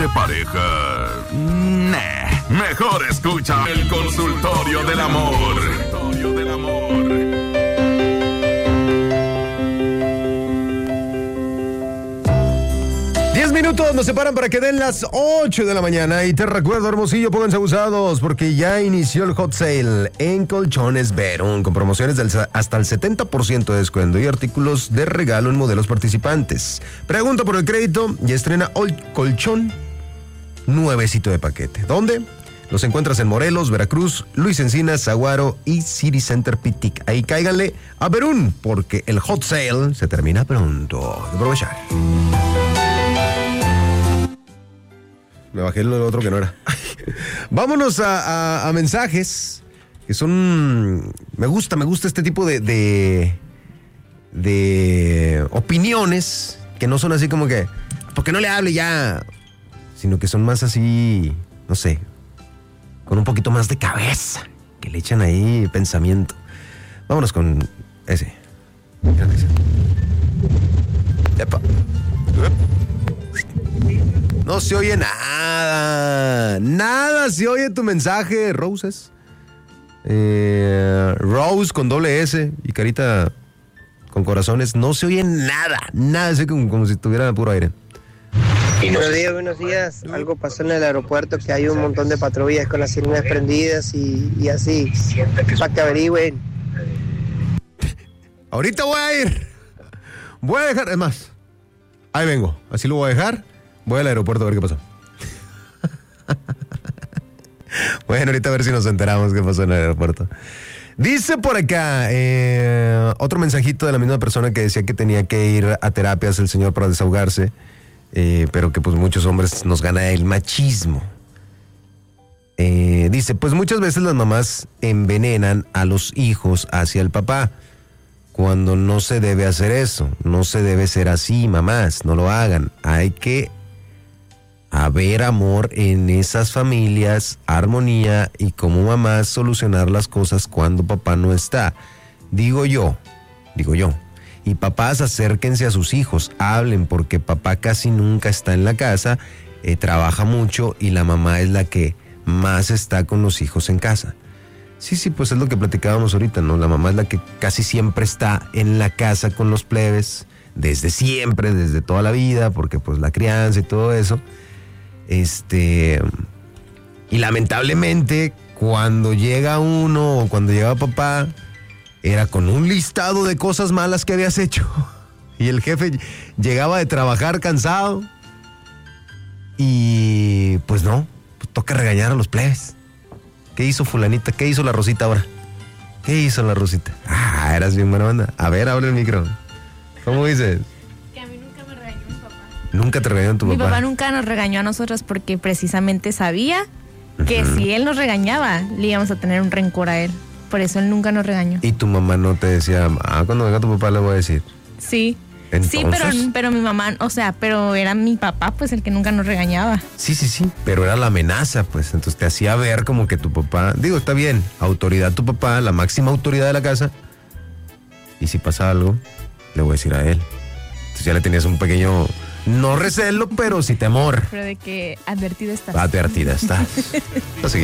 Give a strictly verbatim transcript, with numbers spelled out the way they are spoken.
de pareja? Nah, mejor escucha el Consultorio del Amor. Consultorio del Amor. Diez minutos nos separan para que den las ocho de la mañana. Y te recuerdo, Hermosillo, pónganse abusados porque ya inició el hot sale en Colchones Verón, con promociones del hasta el setenta por ciento de descuento y artículos de regalo en modelos participantes. Pregunta por el crédito y estrena hoy colchón nuevecito de paquete. ¿Dónde? Los encuentras en Morelos, Veracruz, Luis Encinas, Saguaro y City Center Pitic. Ahí cáiganle a Verón porque el hot sale se termina pronto. De aprovechar. Me bajé lo otro que no era. Vámonos a, a, a mensajes que son... Me gusta, me gusta este tipo de, de... de opiniones que no son así como que... porque no le hable ya... sino que son más así... no sé... con un poquito más de cabeza. Que le echan ahí pensamiento. Vámonos con ese. Epa. No se oye nada. Nada se oye tu mensaje, Roses. Eh, Rose con doble S y carita con corazones. No se oye nada. Nada, así como, como si tuviera puro aire. Buenos días, buenos días. Algo pasó en el aeropuerto que hay un montón de patrullas con las sirenas prendidas y, y así. Para que averigüen. Ahorita voy a ir. Voy a dejar, es más, ahí vengo. Así lo voy a dejar. Voy al aeropuerto a ver qué pasó. Bueno, ahorita a ver si nos enteramos qué pasó en el aeropuerto. Dice por acá, eh, otro mensajito de la misma persona que decía que tenía que ir a terapias el señor para desahogarse, eh, pero que pues muchos hombres nos gana el machismo. Eh, dice, pues muchas veces las mamás envenenan a los hijos hacia el papá, cuando no se debe hacer eso, no se debe ser así, mamás, no lo hagan. Hay que haber amor en esas familias, armonía y como mamás solucionar las cosas cuando papá no está. Digo yo, digo yo. Y papás, acérquense a sus hijos, hablen porque papá casi nunca está en la casa, eh, trabaja mucho y la mamá es la que más está con los hijos en casa. Sí, sí, pues es lo que platicábamos ahorita, ¿no? La mamá es la que casi siempre está en la casa con los plebes, desde siempre, desde toda la vida, porque pues la crianza y todo eso. Este, y lamentablemente, cuando llega uno o cuando llega papá, era con un listado de cosas malas que habías hecho. Y el jefe llegaba de trabajar cansado. Y pues no, pues toca regañar a los plebes. ¿Qué hizo fulanita? ¿Qué hizo la Rosita ahora? ¿Qué hizo la Rosita? Ah, eras bien buena banda. A ver, abre el micro. ¿Cómo dices? Que a mí nunca me regañó mi papá. ¿Nunca te regañó tu Mi papá? Mi papá nunca nos regañó a nosotros porque precisamente sabía que uh-huh. si él nos regañaba, le íbamos a tener un rencor a él. Por eso él nunca nos regañó. ¿Y tu mamá no te decía, ah, cuando venga tu papá le voy a decir? Sí. ¿Entonces? Sí, pero, pero mi mamá, o sea, pero era mi papá, pues, el que nunca nos regañaba. Sí, sí, sí, pero era la amenaza, pues, entonces te hacía ver como que tu papá, digo, está bien, autoridad tu papá, la máxima autoridad de la casa, y si pasa algo, le voy a decir a él. Entonces ya le tenías un pequeño, no recelo, pero sí temor. Pero de que advertida estás. Advertida estás. Así